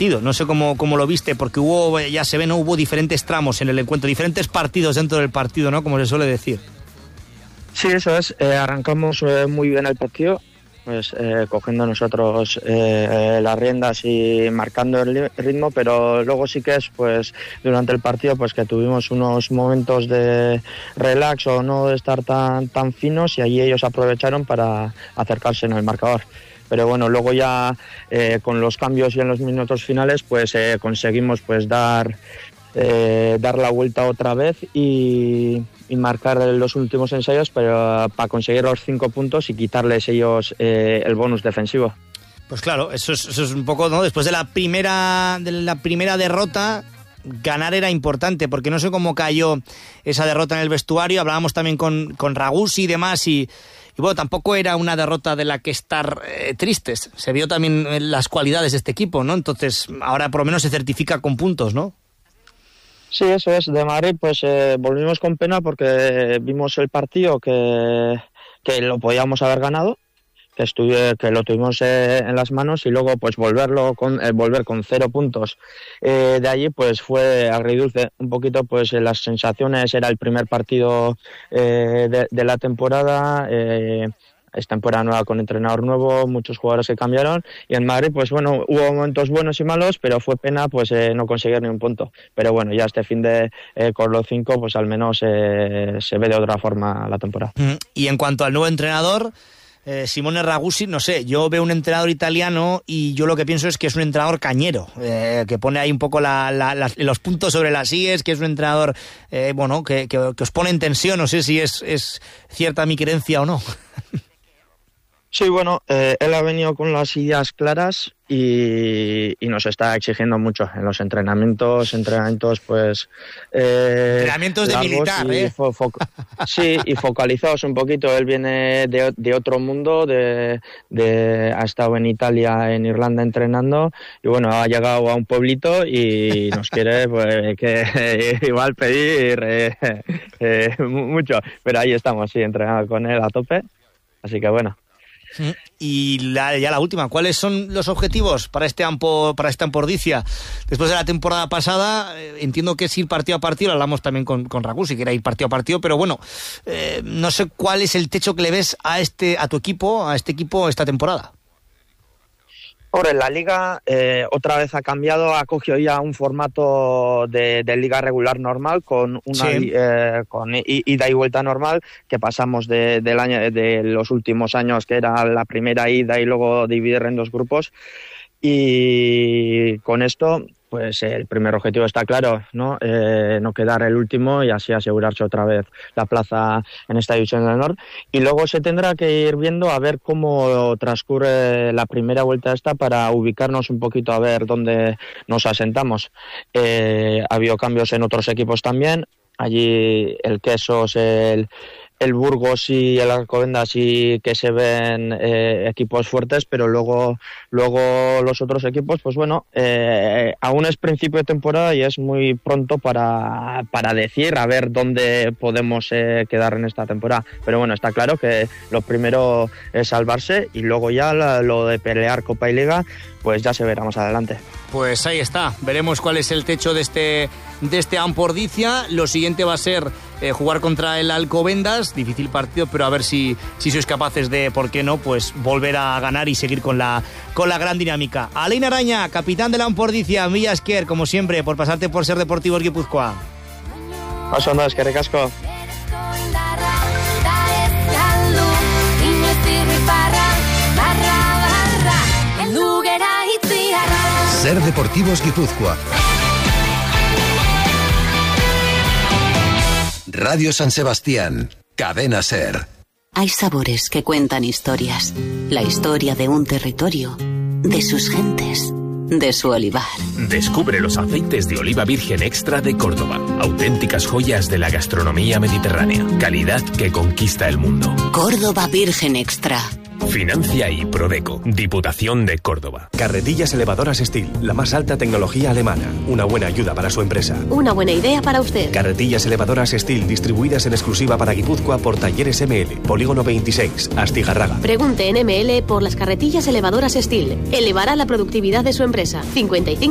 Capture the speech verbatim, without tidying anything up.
partido. No sé cómo, cómo lo viste, porque hubo, ya se ve, no hubo diferentes tramos en el encuentro, diferentes partidos dentro del partido, ¿no? Como se suele decir. Sí, eso es. Eh, arrancamos eh, muy bien el partido, pues eh, cogiendo nosotros eh, las riendas y marcando el ritmo, pero luego sí que es, pues, durante el partido, pues que tuvimos unos momentos de relax o no de estar tan tan finos, y allí ellos aprovecharon para acercarse en el marcador. Pero bueno, luego ya eh, con los cambios y en los minutos finales, pues eh, conseguimos pues dar eh, dar la vuelta otra vez y, y marcar los últimos ensayos, pero para conseguir los cinco puntos y quitarles ellos eh, el bonus defensivo. Pues claro, eso es, eso es un poco, ¿no? Después de la primera de la primera derrota, ganar era importante, porque no sé cómo cayó esa derrota en el vestuario. Hablábamos también con, con Ragusi y demás, y, y bueno, tampoco era una derrota de la que estar eh, tristes. Se vio también las cualidades de este equipo, ¿no? Entonces, ahora por lo menos se certifica con puntos, ¿no? Sí, eso es. De Madrid, pues eh, volvimos con pena porque vimos el partido que, que lo podíamos haber ganado, que estuve, que lo tuvimos eh, en las manos, y luego pues volverlo con eh, volver con cero puntos eh, de allí, pues fue agridulce. Un poquito, pues eh, las sensaciones, era el primer partido eh, de, de la temporada. Eh, Es temporada nueva con entrenador nuevo, muchos jugadores que cambiaron, y en Madrid, pues bueno, hubo momentos buenos y malos, pero fue pena pues eh, no conseguir ni un punto. Pero bueno, ya este fin de eh, con los cinco, pues al menos eh, se ve de otra forma la temporada. Y en cuanto al nuevo entrenador, eh, Simone Ragusi, no sé, yo veo un entrenador italiano y yo lo que pienso es que es un entrenador cañero, eh, que pone ahí un poco la, la, la, los puntos sobre las íes, que es un entrenador, eh, bueno, que, que, que os pone en tensión. No sé si es, es cierta mi creencia o no. Sí, bueno, eh, él ha venido con las ideas claras y, y nos está exigiendo mucho en los entrenamientos, entrenamientos pues... Eh, entrenamientos de militar, y ¿eh? Fo- fo- sí, y focalizados un poquito. Él viene de, de otro mundo, de, de ha estado en Italia, en Irlanda entrenando, y bueno, ha llegado a un pueblito y nos quiere pues que igual pedir eh, eh, mucho, pero ahí estamos, sí, entrenando con él a tope, así que bueno. Y la, ya la última, ¿cuáles son los objetivos para este Ampo, para esta Ampordicia? Después de la temporada pasada, eh, entiendo que es ir partido a partido. Hablamos también con, con Ragusi, que era ir partido a partido, pero bueno, eh, no sé cuál es el techo que le ves a este, a tu equipo, a este equipo esta temporada. Ahora, en la liga eh, otra vez ha cambiado, ha cogido ya un formato de, de liga regular normal con una Sí. eh, con ida y vuelta normal, que pasamos de, del año, de los últimos años, que era la primera ida y luego dividir en dos grupos. Y con esto, pues el primer objetivo está claro, ¿no? Eh, no quedar el último y así asegurarse otra vez la plaza en esta división del norte. Y luego se tendrá que ir viendo a ver cómo transcurre la primera vuelta esta para ubicarnos un poquito a ver dónde nos asentamos. Eh, ha habido cambios en otros equipos también. Allí el Quesos, el el Burgos y el Alcobendas sí que se ven eh, equipos fuertes, pero luego luego los otros equipos, pues bueno, eh, aún es principio de temporada y es muy pronto para, para decir a ver dónde podemos eh, quedar en esta temporada. Pero bueno, está claro que lo primero es salvarse y luego ya la, lo de pelear Copa y Liga, pues ya se verá más adelante. Pues ahí está, veremos cuál es el techo de este de este Ampordicia. Lo siguiente va a ser eh, jugar contra el Alcobendas, difícil partido, pero a ver si, si sois capaces de, ¿por qué no?, pues volver a ganar y seguir con la con la gran dinámica. Alain Araña, capitán de la Ampordicia, mila esker, como siempre, por pasarte por Ser Deportivos Guipúzcoa. Oso ondo, eskerrik asko. Ser Deportivos Guipúzcoa. Radio San Sebastián, Cadena Ser. Hay sabores que cuentan historias. La historia de un territorio, de sus gentes, de su olivar. Descubre los aceites de oliva virgen extra de Córdoba. Auténticas joyas de la gastronomía mediterránea. Calidad que conquista el mundo. Córdoba Virgen Extra. Financia y Prodeco, Diputación de Córdoba. Carretillas elevadoras Steel, la más alta tecnología alemana. Una buena ayuda para su empresa. Una buena idea para usted. Carretillas elevadoras Steel, distribuidas en exclusiva para Guipúzcoa por Talleres M L, Polígono veintiséis, Astigarraga. Pregunte en M L por las carretillas elevadoras Steel. Elevará la productividad de su empresa. cincuenta y cinco